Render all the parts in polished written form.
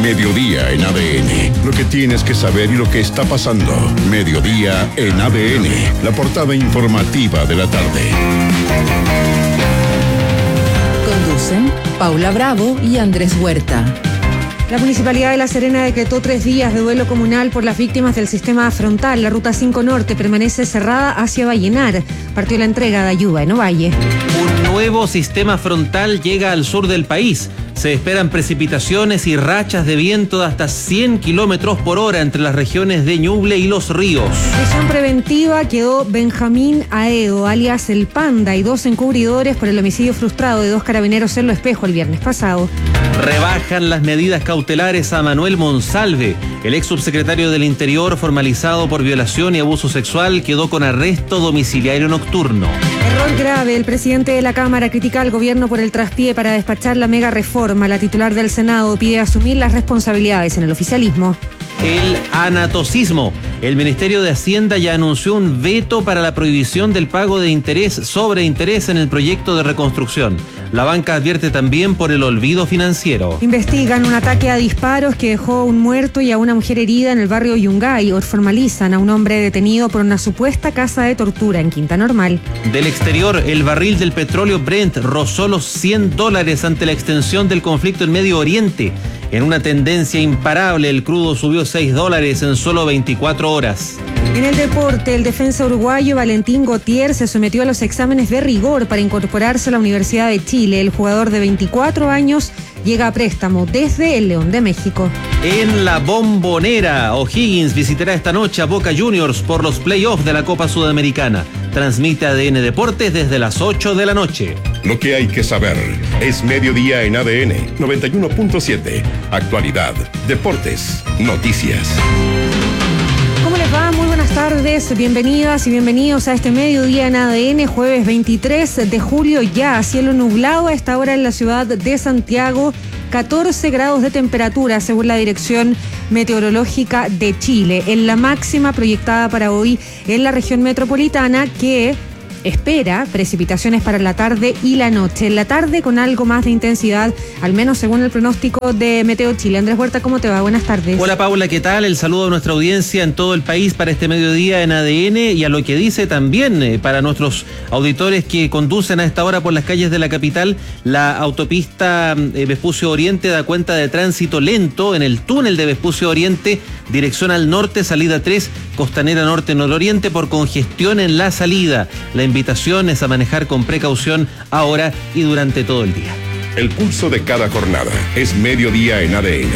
Mediodía en ADN. Lo que tienes que saber y lo que está pasando. Mediodía en ADN. La portada informativa de la tarde. Conducen Paula Bravo y Andrés Huerta. La Municipalidad de La Serena decretó 3 días de duelo comunal por las víctimas del sistema frontal. La Ruta 5 Norte permanece cerrada hacia Vallenar. Partió la entrega de ayuda en Ovalle. Un nuevo sistema frontal llega al sur del país. Se esperan precipitaciones y rachas de viento de hasta 100 kilómetros por hora entre las regiones de Ñuble y Los Ríos. Prisión preventiva quedó Benjamín Aedo, alias El Panda, y 2 encubridores por el homicidio frustrado de 2 carabineros en Lo Espejo el viernes pasado. Rebajan las medidas cautelares a Manuel Monsalve. El ex subsecretario del Interior, formalizado por violación y abuso sexual, quedó con arresto domiciliario nocturno. Error grave. El presidente de la Cámara critica al gobierno por el traspié para despachar la mega reforma. La titular del Senado pide asumir las responsabilidades en el oficialismo. El anatocismo. El Ministerio de Hacienda ya anunció un veto para la prohibición del pago de interés sobre interés en el proyecto de reconstrucción. La banca advierte también por el olvido financiero. Investigan un ataque a disparos que dejó a un muerto y a una mujer herida en el barrio Yungay. Formalizan a un hombre detenido por una supuesta casa de tortura en Quinta Normal. Del exterior, el barril del petróleo Brent rozó los $100 ante la extensión del conflicto en Medio Oriente. En una tendencia imparable, el crudo subió $6 en solo 24 horas. En el deporte, el defensa uruguayo Valentín Gautier se sometió a los exámenes de rigor para incorporarse a la Universidad de Chile. El jugador de 24 años llega a préstamo desde el León de México. En la Bombonera, O'Higgins visitará esta noche a Boca Juniors por los playoffs de la Copa Sudamericana. Transmite ADN Deportes desde las 8 de la noche. Lo que hay que saber es Mediodía en ADN 91.7. Actualidad, deportes, noticias. ¿Cómo les va? Muy buenas tardes, bienvenidas y bienvenidos a este Mediodía en ADN, jueves 23 de julio ya, cielo nublado a esta hora en la ciudad de Santiago, 14 grados de temperatura según la Dirección Meteorológica de Chile, en la máxima proyectada para hoy en la región metropolitana que espera precipitaciones para la tarde y la noche. En la tarde con algo más de intensidad, al menos según el pronóstico de Meteo Chile. Andrés Huerta, ¿cómo te va? Buenas tardes. Hola Paula, ¿qué tal? El saludo a nuestra audiencia en todo el país para este mediodía en ADN y a lo que dice también para nuestros auditores que conducen a esta hora por las calles de la capital. La autopista Vespucio Oriente da cuenta de tránsito lento en el túnel de Vespucio Oriente, dirección al norte, salida 3, Costanera Norte-Nororiente por congestión en la salida. La invitación es a manejar con precaución ahora y durante todo el día. El pulso de cada jornada es Mediodía en ADN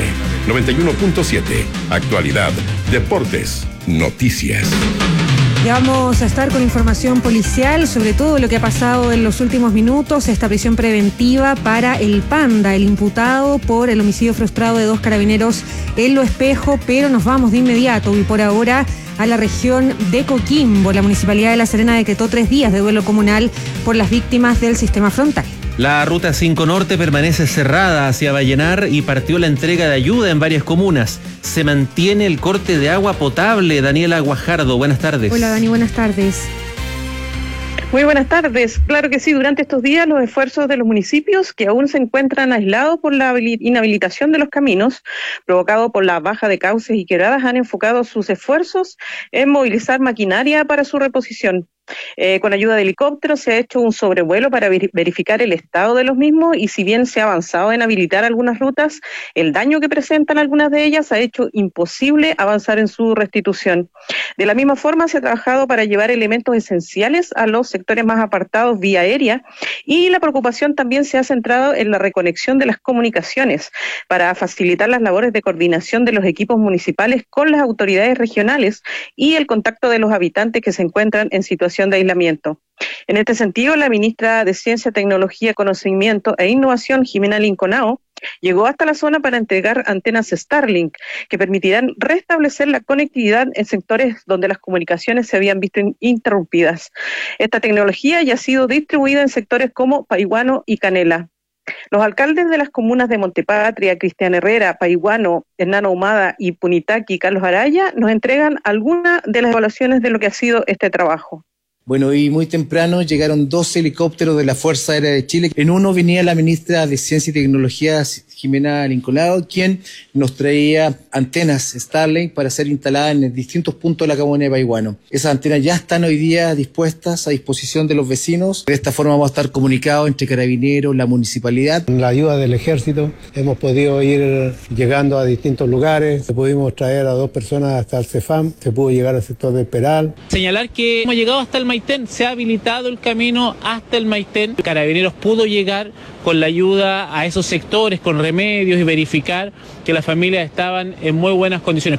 91.7. Actualidad, deportes, noticias. Ya vamos a estar con información policial sobre todo lo que ha pasado en los últimos minutos, esta prisión preventiva para El Panda, el imputado por el homicidio frustrado de 2 carabineros en Lo Espejo, pero nos vamos de inmediato y por ahora a la región de Coquimbo. La Municipalidad de La Serena decretó 3 días de duelo comunal por las víctimas del sistema frontal. La Ruta 5 Norte permanece cerrada hacia Vallenar y partió la entrega de ayuda en varias comunas. Se mantiene el corte de agua potable. Daniela Guajardo, buenas tardes. Hola Dani, buenas tardes. Muy buenas tardes. Claro que sí, durante estos días los esfuerzos de los municipios que aún se encuentran aislados por la inhabilitación de los caminos, provocado por la baja de cauces y quebradas, han enfocado sus esfuerzos en movilizar maquinaria para su reposición. Con ayuda de helicópteros se ha hecho un sobrevuelo para verificar el estado de los mismos y si bien se ha avanzado en habilitar algunas rutas, el daño que presentan algunas de ellas ha hecho imposible avanzar en su restitución. De la misma forma se ha trabajado para llevar elementos esenciales a los sectores más apartados vía aérea y la preocupación también se ha centrado en la reconexión de las comunicaciones para facilitar las labores de coordinación de los equipos municipales con las autoridades regionales y el contacto de los habitantes que se encuentran en situación de aislamiento. En este sentido, la ministra de Ciencia, Tecnología, Conocimiento e Innovación, Jimena Linconao, llegó hasta la zona para entregar antenas Starlink que permitirán restablecer la conectividad en sectores donde las comunicaciones se habían visto interrumpidas. Esta tecnología ya ha sido distribuida en sectores como Paihuano y Canela. Los alcaldes de las comunas de Montepatria, Cristian Herrera, Paihuano, Hernán Ahumada y Punitaqui, Carlos Araya, nos entregan algunas de las evaluaciones de lo que ha sido este trabajo. Bueno, y muy temprano llegaron 2 helicópteros de la Fuerza Aérea de Chile. En uno venía la ministra de Ciencia y Tecnología, Jimena Lincolado, quien nos traía antenas Starlink para ser instaladas en distintos puntos de la comuna de Paihuano. Esas antenas ya están hoy día dispuestas a disposición de los vecinos. De esta forma vamos a estar comunicados entre Carabineros, la municipalidad. Con la ayuda del ejército hemos podido ir llegando a distintos lugares. Pudimos traer a 2 personas hasta el CEFAM, se pudo llegar al sector del Peral. Señalar que hemos llegado hasta el Maitén, se ha habilitado el camino hasta el Maitén. Carabineros pudo llegar con la ayuda a esos sectores, con remedios y verificar que las familias estaban en muy buenas condiciones.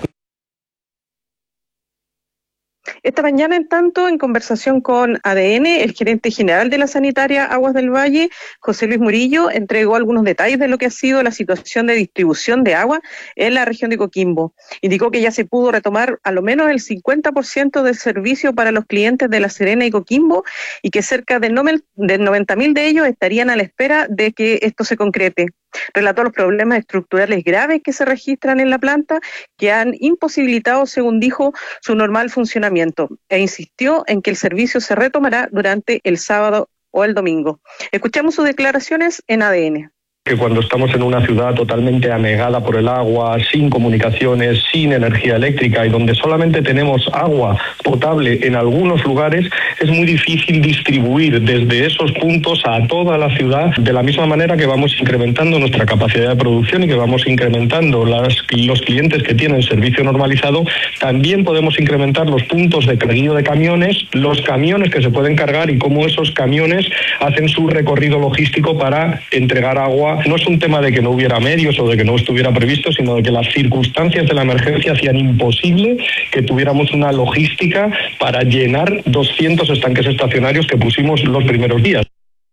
Esta mañana, en tanto, en conversación con ADN, el gerente general de la sanitaria Aguas del Valle, José Luis Murillo, entregó algunos detalles de lo que ha sido la situación de distribución de agua en la región de Coquimbo. Indicó que ya se pudo retomar a lo menos el 50% del servicio para los clientes de La Serena y Coquimbo y que cerca de 90.000 de ellos estarían a la espera de que esto se concrete. Relató los problemas estructurales graves que se registran en la planta, que han imposibilitado, según dijo, su normal funcionamiento, e insistió en que el servicio se retomará durante el sábado o el domingo. Escuchamos sus declaraciones en ADN. Que cuando estamos en una ciudad totalmente anegada por el agua, sin comunicaciones, sin energía eléctrica y donde solamente tenemos agua potable en algunos lugares, es muy difícil distribuir desde esos puntos a toda la ciudad, de la misma manera que vamos incrementando nuestra capacidad de producción y que vamos incrementando los clientes que tienen servicio normalizado. También podemos incrementar los puntos de carguillo de camiones, los camiones que se pueden cargar y cómo esos camiones hacen su recorrido logístico para entregar agua. No es un tema de que no hubiera medios o de que no estuviera previsto, sino de que las circunstancias de la emergencia hacían imposible que tuviéramos una logística para llenar 200 estanques estacionarios que pusimos los primeros días.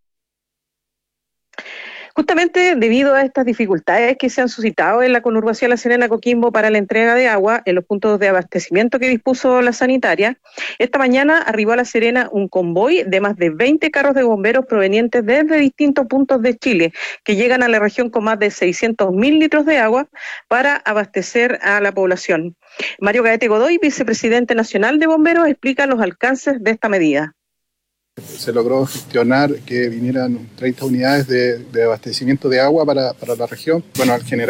Justamente debido a estas dificultades que se han suscitado en la conurbación La Serena-Coquimbo para la entrega de agua en los puntos de abastecimiento que dispuso la sanitaria, esta mañana arribó a La Serena un convoy de más de 20 carros de bomberos provenientes desde distintos puntos de Chile, que llegan a la región con más de 600.000 litros de agua para abastecer a la población. Mario Gaete Godoy, vicepresidente nacional de bomberos, explica los alcances de esta medida. Se logró gestionar que vinieran 30 unidades de abastecimiento de agua para la región. Bueno, al generar